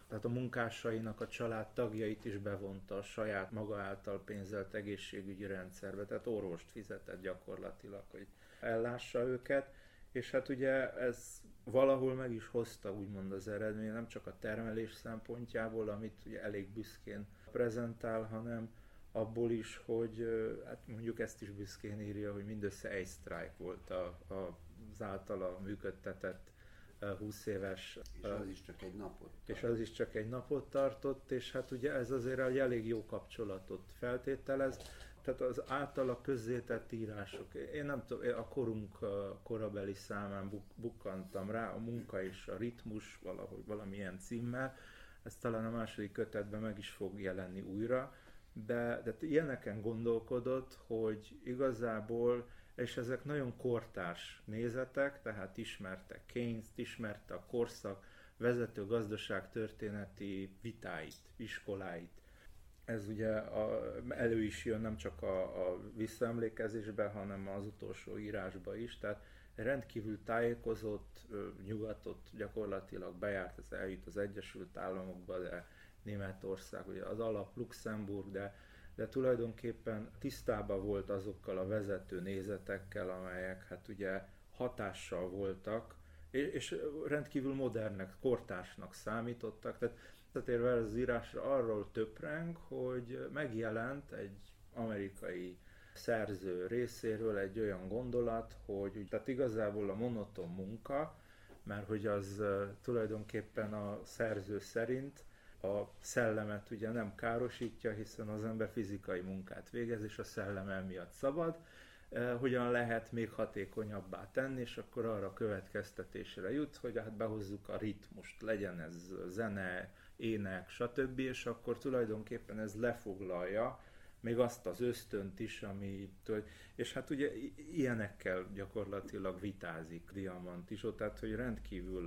Speaker 1: tehát a munkásainak a családtagjait is bevonta a saját maga által pénzelt egészségügyi rendszerbe, tehát orvost fizetett gyakorlatilag, hogy ellássa őket, és hát ugye ez valahol meg is hozta úgymond az eredmény, nem csak a termelés szempontjából, amit ugye elég büszkén prezentál, hanem abból is, hogy hát mondjuk ezt is büszkén írja, hogy mindössze egy sztrájk volt a, a, az általa működtetett húsz éves.
Speaker 2: És az is csak egy napot tartott.
Speaker 1: És az is csak egy napot tartott, és hát ugye ez azért egy elég jó kapcsolatot feltételez. Tehát az általa közzétett írások, én nem tudom, a korunk korabeli számán buk, bukkantam rá, a munka és a ritmus valahogy valamilyen címmel, ez talán a második kötetben meg is fog jelenni újra, de, de ilyeneken gondolkodott, hogy igazából, és ezek nagyon kortárs nézetek, tehát ismerte Keynes-t, ismerte a korszak vezető gazdaságtörténeti vitáit, iskoláit. Ez ugye a, elő is jön nem csak a, a visszaemlékezésben, hanem az utolsó írásban is, tehát rendkívül tájékozott, nyugatot gyakorlatilag bejárt, ez eljut az Egyesült Államokba, de Németország, ugye az alap Luxemburg, de, de tulajdonképpen tisztában volt azokkal a vezető nézetekkel, amelyek hát ugye hatással voltak, és, és rendkívül modernek, kortársnak számítottak, tehát visszatérve az írásra arról töpreng, hogy megjelent egy amerikai szerző részéről egy olyan gondolat, hogy tehát igazából a monoton munka, mert hogy az tulajdonképpen a szerző szerint a szellemet ugye nem károsítja, hiszen az ember fizikai munkát végez, és a szellem emiatt szabad, hogyan lehet még hatékonyabbá tenni, és akkor arra a következtetésre jut, hogy hát behozzuk a ritmust, legyen ez zene, ének, stb., és akkor tulajdonképpen ez lefoglalja még azt az ösztönt is, ami... És hát ugye ilyenekkel gyakorlatilag vitázik Diamantizsó, tehát hogy rendkívül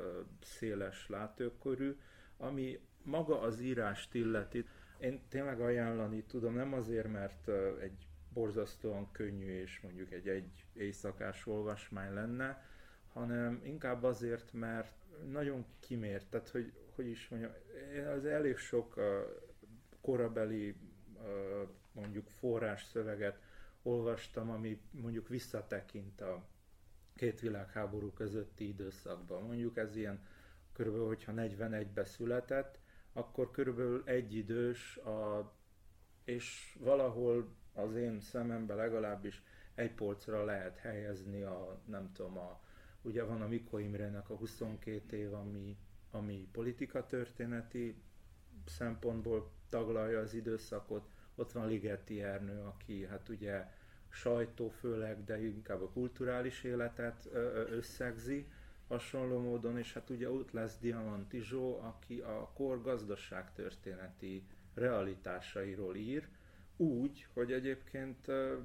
Speaker 1: széles látókörű, ami maga az írást illeti. Én tényleg ajánlani tudom, nem azért, mert egy borzasztóan könnyű és mondjuk egy egy éjszakás olvasmány lenne, hanem inkább azért, mert nagyon kimért, tehát hogy, hogy is mondjam, én az elég sok uh, korabeli uh, mondjuk forrásszöveget olvastam, ami mondjuk visszatekint a két világháború közötti időszakban. Mondjuk ez ilyen körülbelül, hogyha negyvenegyben született, akkor körülbelül egyidős, a, és valahol az én szememben legalábbis egy polcra lehet helyezni a, nem tudom, a, ugye van a Mikó Imrének a huszonkét év, ami, ami politikatörténeti szempontból taglalja az időszakot, ott van Ligeti Ernő, aki hát ugye sajtó főleg, de inkább a kulturális életet összegzi hasonló módon, és hát ugye ott lesz Diamantizsó, aki a kor gazdaságtörténeti realitásairól ír, úgy, hogy egyébként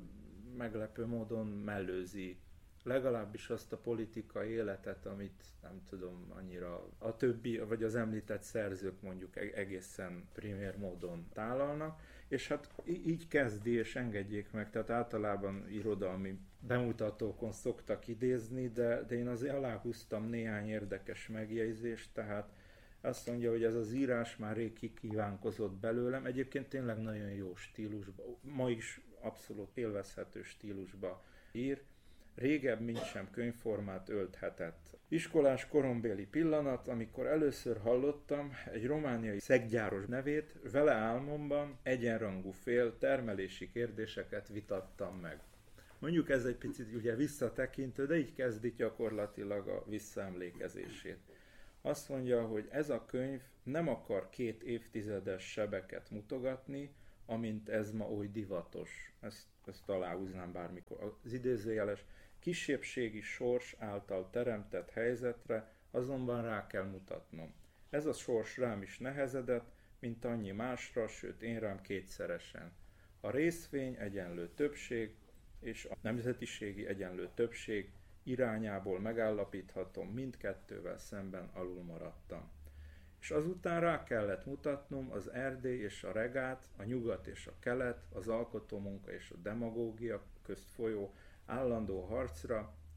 Speaker 1: meglepő módon mellőzi legalábbis azt a politikai életet, amit nem tudom annyira a többi, vagy az említett szerzők mondjuk egészen primér módon tálalnak, és hát így kezdi, és engedjék meg, tehát általában irodalmi bemutatókon szoktak idézni, de, de én azért aláhúztam néhány érdekes megjegyzést, tehát azt mondja, hogy ez az írás már rég kikívánkozott belőlem, egyébként tényleg nagyon jó stílusban, ma is abszolút élvezhető stílusba ír, régebb, mint sem könyvformát ölthetett. Iskolás korombéli pillanat, amikor először hallottam egy romániai szeggyáros nevét, vele álmomban egyenrangú fél termelési kérdéseket vitattam meg. Mondjuk ez egy picit ugye visszatekintő, de így kezdi gyakorlatilag a visszaemlékezését. Azt mondja, hogy ez a könyv nem akar két évtizedes sebeket mutogatni, amint ez ma oly divatos. Ezt, ezt aláhúznám bármikor. Az idézőjeles kisebbségi sors által teremtett helyzetre azonban rá kell mutatnom. Ez a sors rám is nehezedett, mint annyi másra, sőt én rám kétszeresen. A részvény egyenlő többség, és a nemzetiségi egyenlő többség irányából megállapíthatom, mindkettővel szemben alul maradtam. És azután rá kellett mutatnom az Erdély és a Regát, a nyugat és a kelet, az alkotómunka és a demagógia közt folyó állandó harcra,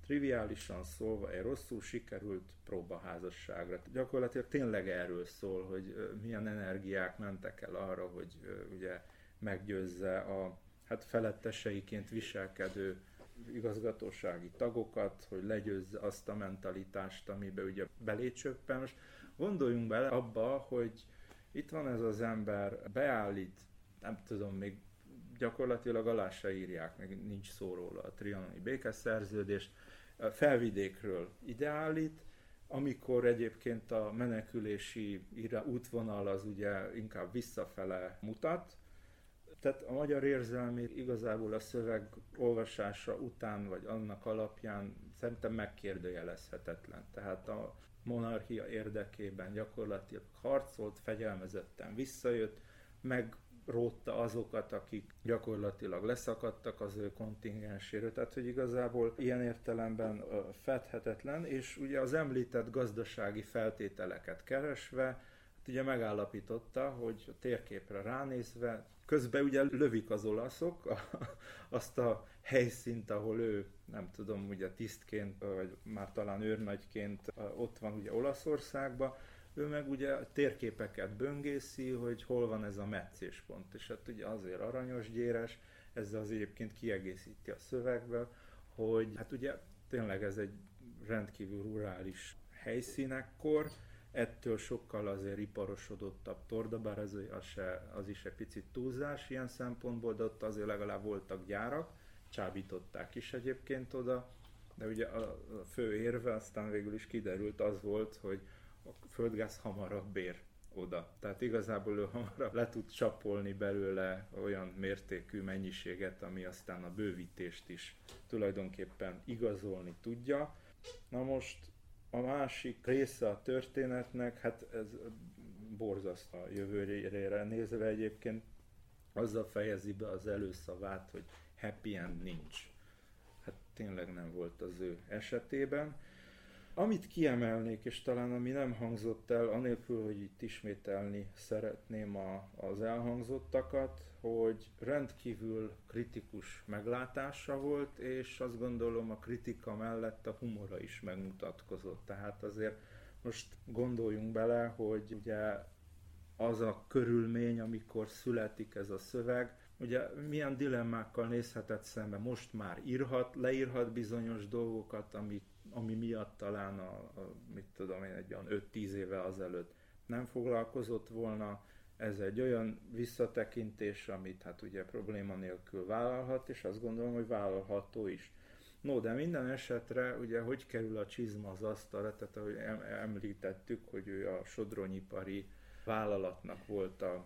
Speaker 1: triviálisan szólva egy rosszul sikerült próbaházasságra. Gyakorlatilag tényleg erről szól, hogy milyen energiák mentek el arra, hogy ugye meggyőzze a hát feletteseiként viselkedő igazgatósági tagokat, hogy legyőzze azt a mentalitást, amiben ugye belécsöppen. Most gondoljunk bele abba, hogy itt van ez az ember, beállít, nem tudom, még gyakorlatilag alá se írják, meg nincs szó róla a trianoni békeszerződést, Felvidékről ideállít, amikor egyébként a menekülési útvonal az ugye inkább visszafele mutat. Tehát a magyar érzelmi igazából a szöveg olvasása után, vagy annak alapján szerintem megkérdőjelezhetetlen. Tehát a monarchia érdekében gyakorlatilag harcolt, fegyelmezetten visszajött, megrótta azokat, akik gyakorlatilag leszakadtak az ő kontingenséről. Tehát, hogy igazából ilyen értelemben fedhetetlen, és ugye az említett gazdasági feltételeket keresve, hát ugye megállapította, hogy a térképre ránézve, közben ugye lövik az olaszok a, azt a helyszínt, ahol ő, nem tudom, ugye tisztként, vagy már talán őrnagyként ott van ugye Olaszországban, ő meg ugye térképeket böngészi, hogy hol van ez a meccéspont, és hát ugye azért aranyos gyéres, ezzel az egyébként kiegészíti a szövegbe, hogy hát ugye tényleg ez egy rendkívül rurális helyszínekkor, ettől sokkal azért iparosodottabb Torda, bár ez az, se, az is egy picit túlzás ilyen szempontból, de ott azért legalább voltak gyárak, csábították is egyébként oda, de ugye a fő érve aztán végül is kiderült az volt, hogy a földgáz hamarabb ér oda. Tehát igazából ő hamarabb le tud csapolni belőle olyan mértékű mennyiséget, ami aztán a bővítést is tulajdonképpen igazolni tudja. Na most a másik része a történetnek, hát ez borzasztó a jövőjére nézve egyébként, azzal fejezi be az előszavát, hogy happy end nincs. Hát tényleg nem volt az ő esetében. Amit kiemelnék, és talán ami nem hangzott el, anélkül, hogy itt ismételni szeretném a, az elhangzottakat, hogy rendkívül kritikus meglátása volt, és azt gondolom a kritika mellett a humora is megmutatkozott. Tehát azért most gondoljunk bele, hogy ugye az a körülmény, amikor születik ez a szöveg, ugye milyen dilemmákkal nézhetett szembe, most már írhat, leírhat bizonyos dolgokat, ami, ami miatt talán a, a mit tudom én, egy olyan öt-tíz éve azelőtt nem foglalkozott volna. Ez egy olyan visszatekintés, amit hát ugye probléma nélkül vállalhat, és azt gondolom, hogy vállalható is. No, de minden esetre ugye hogy kerül a csizma az asztalra, tehát ahogy említettük, hogy ő a sodronyipari vállalatnak volt a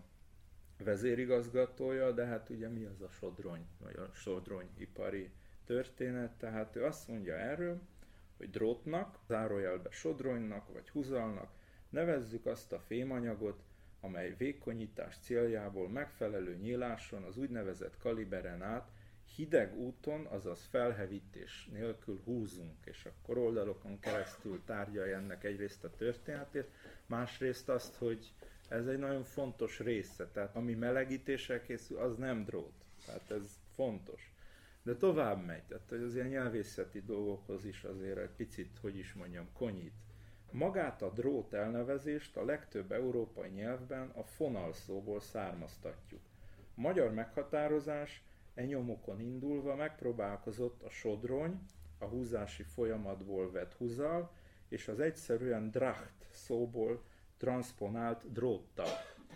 Speaker 1: vezérigazgatója, de hát ugye mi az a sodrony, vagy a sodronyipari történet, tehát ő azt mondja erről, hogy drótnak, zárójelbe sodronynak, vagy huzalnak nevezzük azt a fémanyagot, amely vékonyítás céljából megfelelő nyíláson az úgynevezett kaliberen át hideg úton, azaz felhevítés nélkül húzunk, és akkor oldalokon keresztül tárgyalja ennek egyrészt a történetét, másrészt azt, hogy ez egy nagyon fontos része, tehát ami melegítéssel készül, az nem drót, tehát ez fontos. De tovább megy, tehát hogy az ilyen nyelvészeti dolgokhoz is azért egy picit, hogy is mondjam, konyít. Magát a drót elnevezést a legtöbb európai nyelvben a fonal szóból származtatjuk. A magyar meghatározás e nyomokon indulva megpróbálkozott a sodrony, a húzási folyamatból vett huzal, és az egyszerűen dracht szóból transponált dróttal.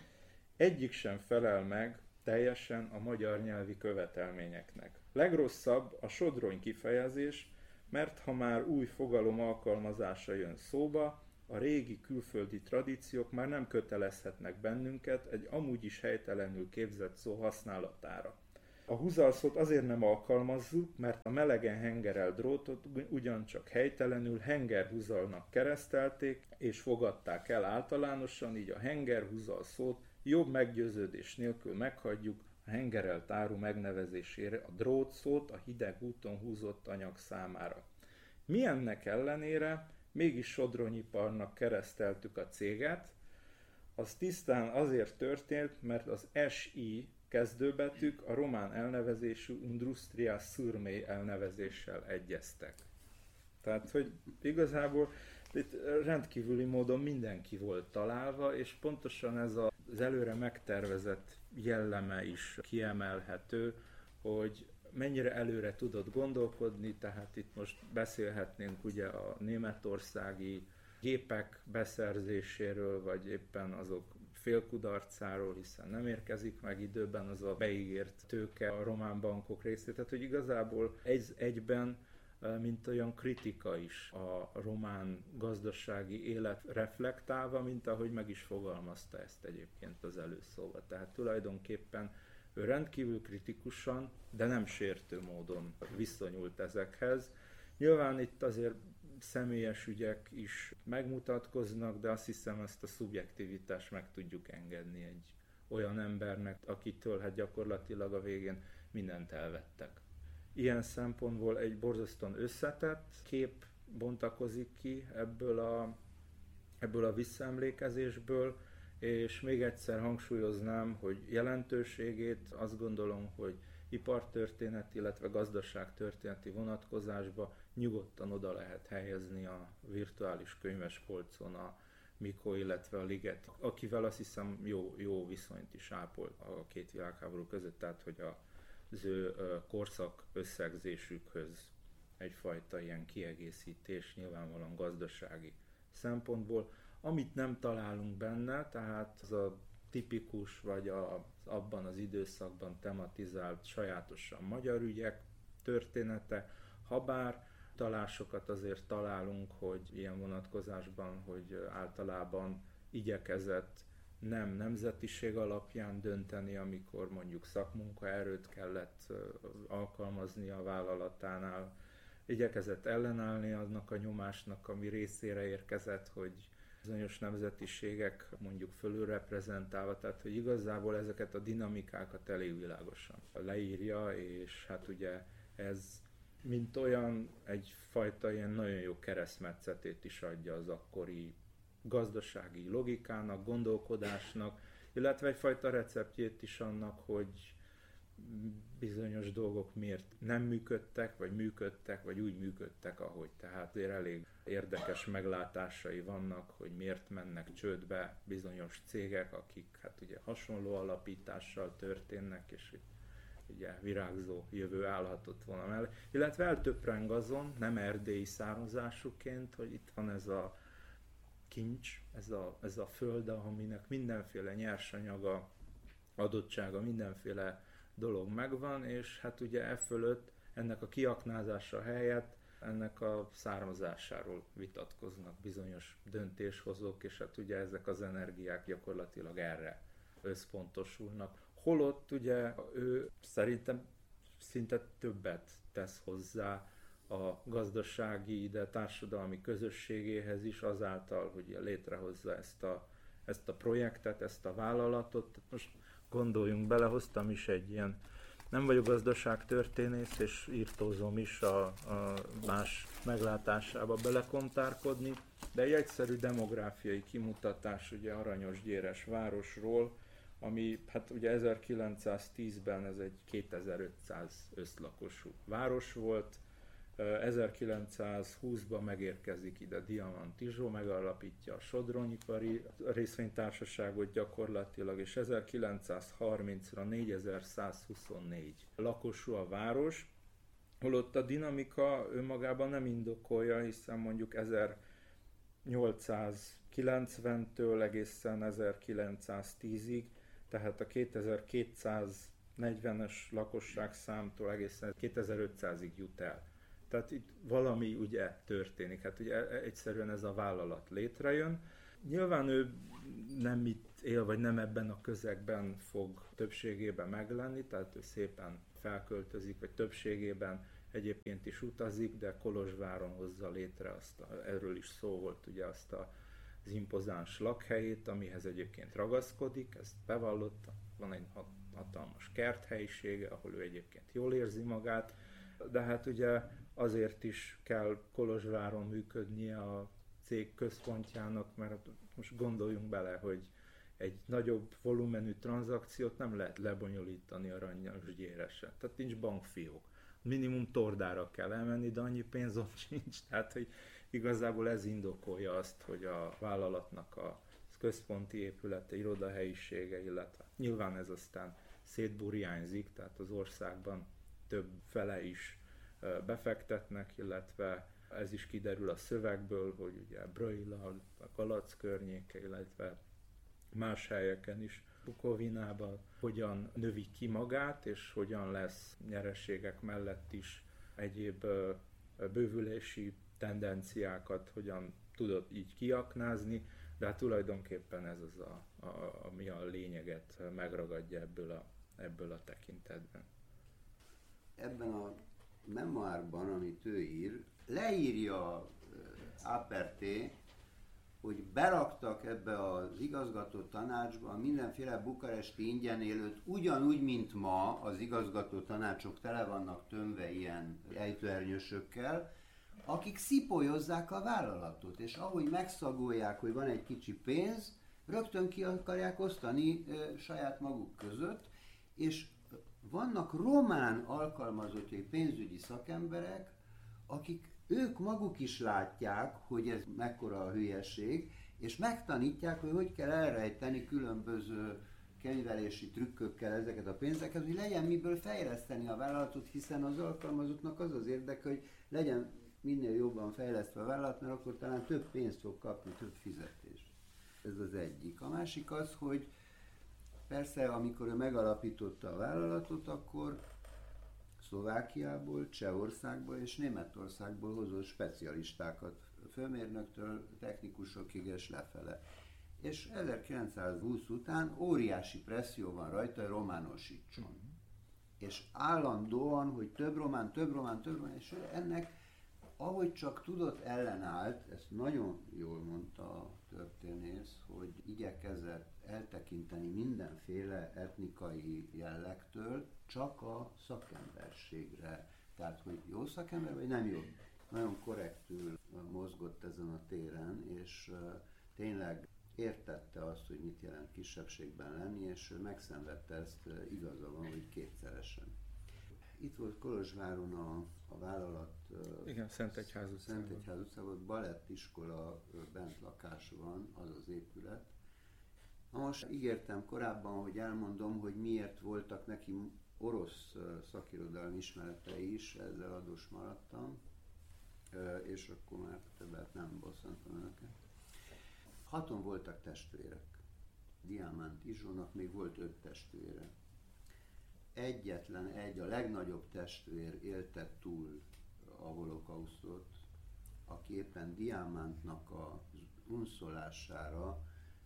Speaker 1: Egyik sem felel meg teljesen a magyar nyelvi követelményeknek. Legrosszabb a sodrony kifejezés, mert ha már új fogalom alkalmazása jön szóba, a régi külföldi tradíciók már nem kötelezhetnek bennünket egy amúgy is helytelenül képzett szó használatára. A húzalszót azért nem alkalmazzuk, mert a melegen hengerelt drótot ugyancsak helytelenül hengerhúzalnak keresztelték és fogadták el általánosan, így a hengerhúzal szót jobb meggyőződés nélkül meghagyjuk a hengerelt áru megnevezésére a drót szót a hideg úton húzott anyag számára. Mi ennek ellenére mégis sodronyiparnak kereszteltük a céget, az tisztán azért történt, mert az es i kezdőbetűk a román elnevezésű Industria Surmei elnevezéssel egyeztek. Tehát, hogy igazából itt rendkívüli módon mindenki volt találva, és pontosan ez az előre megtervezett jelleme is kiemelhető, hogy mennyire előre tudott gondolkodni, tehát itt most beszélhetnénk ugye a németországi gépek beszerzéséről, vagy éppen azok félkudarcáról, hiszen nem érkezik meg időben az a beígért tőke a román bankok részét. Tehát, hogy igazából egy, egyben, mint olyan kritika is a román gazdasági élet reflektálva, mint ahogy meg is fogalmazta ezt egyébként az előszóba. Tehát tulajdonképpen ő rendkívül kritikusan, de nem sértő módon viszonyult ezekhez. Nyilván itt azért személyes ügyek is megmutatkoznak, de azt hiszem, ezt a szubjektivitást meg tudjuk engedni egy olyan embernek, akitől hát gyakorlatilag a végén mindent elvettek. Ilyen szempontból egy borzasztóan összetett kép bontakozik ki ebből a, ebből a visszaemlékezésből, és még egyszer hangsúlyoznám, hogy jelentőségét azt gondolom, hogy ipartörténeti, illetve gazdaságtörténeti vonatkozásba nyugodtan oda lehet helyezni a virtuális könyvespolcon a Mikó, illetve a Liget, akivel azt hiszem jó, jó viszonyt is ápol a két világháború között, tehát hogy az ő korszak összegzésükhöz egyfajta ilyen kiegészítés, nyilvánvalóan gazdasági szempontból. Amit nem találunk benne, tehát az a tipikus, vagy a, abban az időszakban tematizált sajátosan magyar ügyek története, habár talásokat azért találunk, hogy ilyen vonatkozásban, hogy általában igyekezett nem nemzetiség alapján dönteni, amikor mondjuk szakmunkaerőt kellett alkalmazni a vállalatánál, igyekezett ellenállni annak a nyomásnak, ami részére érkezett, hogy bizonyos nemzetiségek mondjuk fölülreprezentálva, tehát hogy igazából ezeket a dinamikákat elég világosan leírja, és hát ugye ez mint olyan egyfajta ilyen nagyon jó keresztmetszetét is adja az akkori gazdasági logikának, gondolkodásnak, illetve egyfajta receptjét is annak, hogy bizonyos dolgok miért nem működtek, vagy működtek, vagy úgy működtek, ahogy. Tehát azért elég érdekes meglátásai vannak, hogy miért mennek csődbe bizonyos cégek, akik hát ugye hasonló alapítással történnek, és ugye virágzó jövő állhatott volna mellé. Illetve eltöpreng azon, nem erdélyi származásúként, hogy itt van ez a kincs, ez a, ez a föld, aminek mindenféle nyersanyaga, adottsága, mindenféle dolog megvan, és hát ugye e fölött ennek a kiaknázása helyett ennek a származásáról vitatkoznak bizonyos döntéshozók, és hát ugye ezek az energiák gyakorlatilag erre összpontosulnak. Holott ugye ő szerintem szinte többet tesz hozzá a gazdasági, de társadalmi közösségéhez is azáltal, hogy létrehozza ezt a, ezt a projektet, ezt a vállalatot. Most gondoljunk bele, hoztam is egy ilyen, nem vagyok gazdaságtörténész, és írtózom is a, a más meglátásába belekontárkodni, de egy egyszerű demográfiai kimutatás ugye Aranyosgyéres városról, ami hát ugye ezerkilencszáztízben ez egy kétezer-ötszáz összlakosú város volt, ezerkilencszázhúszban megérkezik ide Diamant Izsó, megalapítja a Sodronyipari részvénytársaságot gyakorlatilag, és ezerkilencszázharmincra négyezer-százhuszonnégy lakosú a város, holott a dinamika önmagában nem indokolja, hiszen mondjuk ezernyolcszázkilencventől egészen ezerkilencszáztízig, tehát a kétezer-kétszáznegyvenes lakosságszámtól egészen kétezer-ötszázig jut el. Tehát itt valami ugye történik, hát ugye egyszerűen ez a vállalat létrejön. Nyilván ő nem itt él, vagy nem ebben a közegben fog többségében meglenni, tehát ő szépen felköltözik, vagy többségében egyébként is utazik, de Kolozsváron hozza létre, azt a, erről is szó volt, ugye azt a, az impozáns lakhelyét, amihez egyébként ragaszkodik, ezt bevallotta, van egy hatalmas kerthelyisége, ahol ő egyébként jól érzi magát, de hát ugye azért is kell Kolozsváron működnie a cég központjának, mert most gondoljunk bele, hogy egy nagyobb volumenű tranzakciót nem lehet lebonyolítani Aranyosgyéresen, tehát nincs bankfiók. minimum tordára kell elmenni, de annyi pénz ott sincs. Tehát, hogy igazából ez indokolja azt, hogy a vállalatnak a központi épülete, irodahelyisége, illetve nyilván ez aztán szétburjánzik, tehát az országban több fele is befektetnek, illetve ez is kiderül a szövegből, hogy ugye Brăila, a Galac környéke, illetve más helyeken is, Bukovinában hogyan növi ki magát, és hogyan lesz nyereségek mellett is egyéb bővülési tendenciákat, hogyan tudod így kiaknázni, de hát tulajdonképpen ez az, a, a, ami a lényeget megragadja ebből a, ebből a tekintetben.
Speaker 2: Ebben a memoárban, amit ő ír, leírja Aperté, hogy beraktak ebbe az igazgató tanácsba mindenféle bukaresti ingyen élőt, ugyanúgy, mint ma az igazgató tanácsok tele vannak tömve ilyen ejtőernyősökkel, akik szipolyozzák a vállalatot, és ahogy megszagolják, hogy van egy kicsi pénz, rögtön ki akarják osztani e, saját maguk között, és vannak román alkalmazottjai pénzügyi szakemberek, akik ők maguk is látják, hogy ez mekkora a hülyeség, és megtanítják, hogy hogy kell elrejteni különböző könyvelési trükkökkel ezeket a pénzeket, hogy legyen miből fejleszteni a vállalatot, hiszen az alkalmazottnak az az érdeke, hogy legyen minél jobban fejlesztve a vállalat, mert akkor talán több pénzt fog kapni, több fizetést. Ez az egyik. A másik az, hogy persze, amikor ő megalapította a vállalatot, akkor Szlovákiából, Csehországból és Németországból hozott specialistákat, főmérnöktől technikusokig és lefele. És ezerkilencszázhúsz után óriási presszió van rajta, hogy románosítson. Mm-hmm. És állandóan, hogy több román, több román, több román, és ennek, ahogy csak tudott, ellenállt, ezt nagyon jól mondta a történész, hogy igyekezett eltekinteni mindenféle etnikai jellegtől, csak a szakemberségre. Tehát, hogy jó szakember, vagy nem jó. Nagyon korrektül mozgott ezen a téren, és tényleg értette azt, hogy mit jelent kisebbségben lenni, és megszenvedte ezt, igaza van, hogy kétszeresen. Itt volt Kolozsváron a, a vállalat...
Speaker 1: Igen, Szentegyház utcában.
Speaker 2: Szentegyház utcában, balettiskola bentlakás van, az az épület. Na most ígértem korábban, hogy elmondom, hogy miért voltak neki orosz szakirodalmi ismeretei is, ezzel adós maradtam, és akkor már többet nem bosszantam önöket. Haton voltak testvérek. Diamant Izsónak még volt öt testvére. Egyetlen egy, a legnagyobb testvér élte túl a holokausztot, aki éppen Diamantnak az unszolására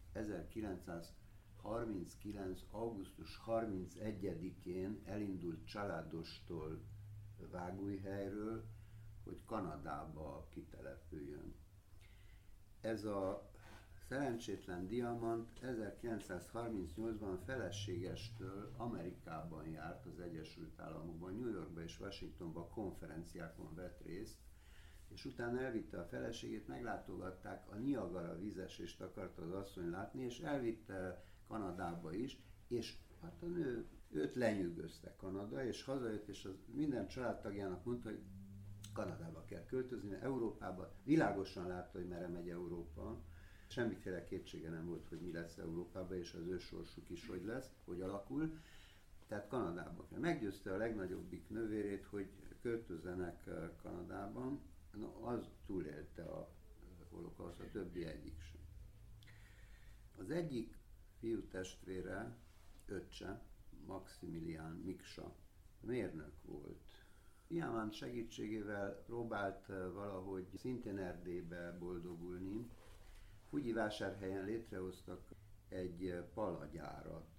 Speaker 2: ezerkilencszázharminckilenc. augusztus harmincegyedikén elindult családostól Vágújhelyről, hogy Kanadába kitelepüljön. Ez a szerencsétlen Diamant ezerkilencszázharmincnyolcban feleségestől Amerikában járt, az Egyesült Államokban, New Yorkban és Washingtonban konferenciákon vett részt, és utána elvitte a feleségét, meglátogatták, a Niagara vízesést akarta az asszony látni, és elvitte Kanadába is, és hát a nő, őt lenyűgözte Kanada, és hazajött, és az minden családtagjának mondta, hogy Kanadába kell költözni, mert Európába világosan látta, hogy merre megy Európa. Semmiféle kétsége nem volt, hogy mi lesz Európában, és az ő sorsuk is hogy lesz, hogy alakul. Tehát Kanadába kell. Meggyőzte a legnagyobbik nővérét, hogy költözzenek Kanadában. No, az túlélte a holokauszt, a többi egyik sem. Az egyik fiú testvére, öccse, Maximilián Miksa, mérnök volt. Diamant segítségével próbált valahogy szintén Erdélybe boldogulni. Hugyivásárhelyen létrehoztak egy palagyárat,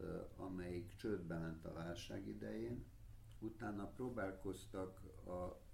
Speaker 2: amelyik csődbe ment a válság idején. Utána próbálkoztak a